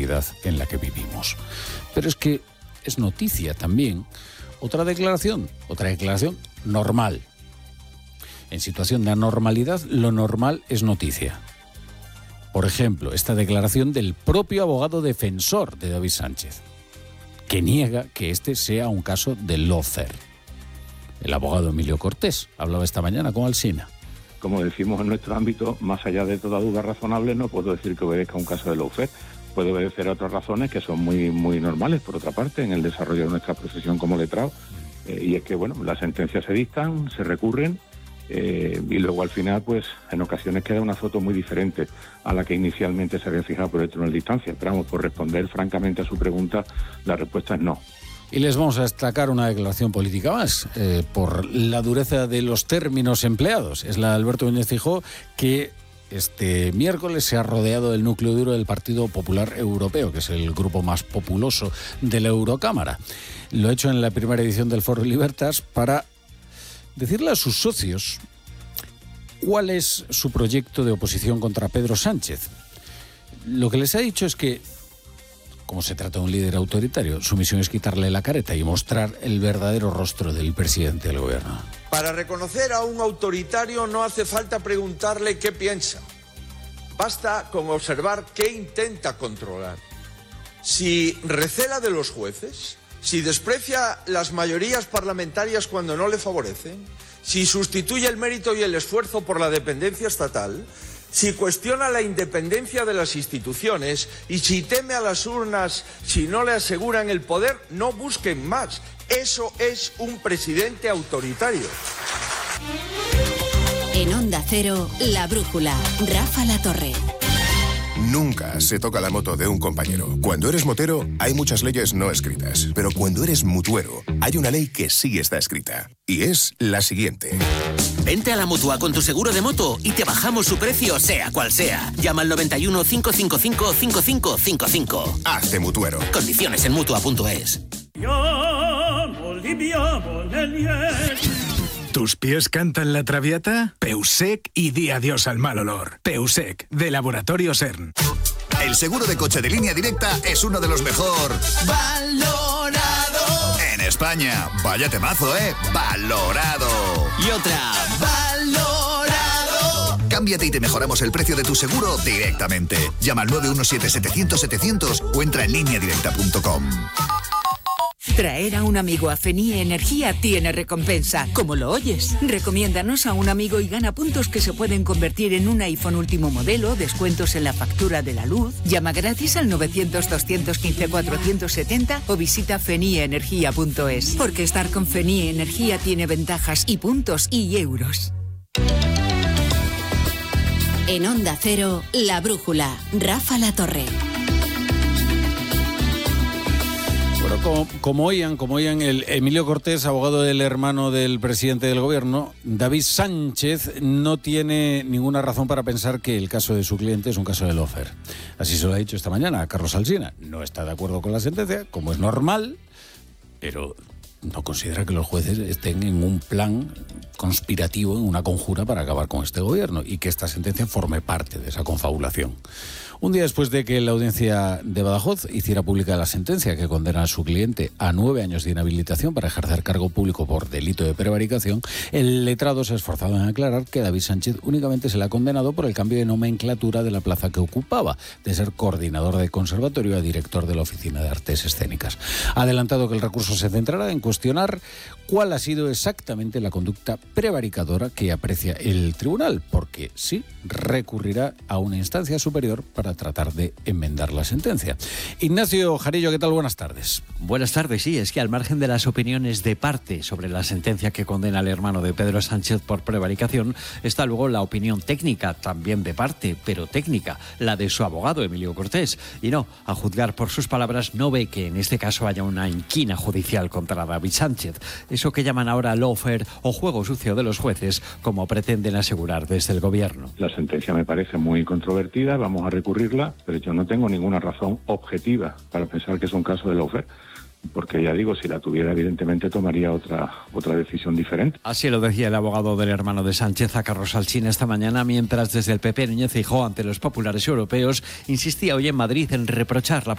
sociedad en la que vivimos. Pero es que es noticia también otra declaración normal. En situación de anormalidad, lo normal es noticia. Por ejemplo, esta declaración del propio abogado defensor de David Sánchez, que niega que este sea un caso de lawfare. El abogado Emilio Cortés hablaba esta mañana con Alsina. Como decimos en nuestro ámbito, más allá de toda duda razonable, no puedo decir que obedezca a un caso de lawfare. Puede obedecer a otras razones que son muy, muy normales, por otra parte, en el desarrollo de nuestra profesión como letrado. Y es que, bueno, las sentencias se dictan, se recurren, y luego al final, pues, en ocasiones queda una foto muy diferente a la que inicialmente se había fijado por el tribunal de distancia. Pero vamos, por responder francamente a su pregunta, la respuesta es no. Y les vamos a destacar una declaración política más, por la dureza de los términos empleados. Es la de Alberto Núñez Feijóo, que este miércoles se ha rodeado del núcleo duro del Partido Popular Europeo, que es el grupo más populoso de la Eurocámara. Lo ha hecho en la primera edición del Foro Libertas para decirle a sus socios cuál es su proyecto de oposición contra Pedro Sánchez. Lo que les ha dicho es que, como se trata de un líder autoritario, su misión es quitarle la careta y mostrar el verdadero rostro del presidente del gobierno. Para reconocer a un autoritario no hace falta preguntarle qué piensa. Basta con observar qué intenta controlar. Si recela de los jueces, si desprecia las mayorías parlamentarias cuando no le favorecen, si sustituye el mérito y el esfuerzo por la dependencia estatal, si cuestiona la independencia de las instituciones y si teme a las urnas si no le aseguran el poder, no busquen más. Eso es un presidente autoritario. En Onda Cero, La Brújula, Rafa Latorre. Nunca se toca la moto de un compañero. Cuando eres motero, hay muchas leyes no escritas. Pero cuando eres mutuero, hay una ley que sí está escrita. Y es la siguiente. Vente a la Mutua con tu seguro de moto y te bajamos su precio, sea cual sea. Llama al 91 555 5555. Hazte mutuero. Condiciones en Mutua.es. ¿Tus pies cantan la traviata? Peusec y di adiós al mal olor. Peusec, de Laboratorio CERN. El seguro de coche de Línea Directa es uno de los mejor valorado en España. Vaya temazo, ¿eh? Valorado. Y otra. Valorado. Cámbiate y te mejoramos el precio de tu seguro directamente. Llama al 917-700-700 o entra en lineadirecta.com. Traer a un amigo a Fenie Energía tiene recompensa, como lo oyes. Recomiéndanos a un amigo y gana puntos que se pueden convertir en un iPhone último modelo, descuentos en la factura de la luz. Llama gratis al 900-215-470 o visita fenieenergia.es. Porque estar con Fenie Energía tiene ventajas y puntos y euros. En Onda Cero, La Brújula, Rafa Latorre. Bueno, como oían, el Emilio Cortés, abogado del hermano del presidente del gobierno, David Sánchez, no tiene ninguna razón para pensar que el caso de su cliente es un caso de lawfare. Así se lo ha dicho esta mañana a Carlos Alsina. No está de acuerdo con la sentencia, como es normal, pero no considera que los jueces estén en un plan conspirativo, en una conjura para acabar con este gobierno y que esta sentencia forme parte de esa confabulación. Un día después de que la audiencia de Badajoz hiciera pública la sentencia que condena a su cliente a 9 años de inhabilitación para ejercer cargo público por delito de prevaricación, el letrado se ha esforzado en aclarar que David Sánchez únicamente se le ha condenado por el cambio de nomenclatura de la plaza que ocupaba, de ser coordinador de conservatorio a director de la Oficina de Artes Escénicas. Ha adelantado que el recurso se centrará en cuestionar cuál ha sido exactamente la conducta prevaricadora que aprecia el tribunal, porque sí recurrirá a una instancia superior para tratar de enmendar la sentencia. Ignacio Jarillo, ¿qué tal? Buenas tardes. Buenas tardes, sí, es que al margen de las opiniones de parte sobre la sentencia que condena al hermano de Pedro Sánchez por prevaricación, está luego la opinión técnica, también de parte, pero técnica, la de su abogado Emilio Cortés. Y no, a juzgar por sus palabras, no ve que en este caso haya una inquina judicial contra David Sánchez, eso que llaman ahora lawfare o juego sucio de los jueces, como pretenden asegurar desde el gobierno. La sentencia me parece muy controvertida, vamos a recurrirla, pero yo no tengo ninguna razón objetiva para pensar que es un caso de lawfare, porque ya digo, si la tuviera evidentemente tomaría otra decisión diferente. Así lo decía el abogado del hermano de Sánchez a Carlos Alsina esta mañana, mientras desde el PP Núñez Feijóo ante los populares europeos insistía hoy en Madrid en reprochar la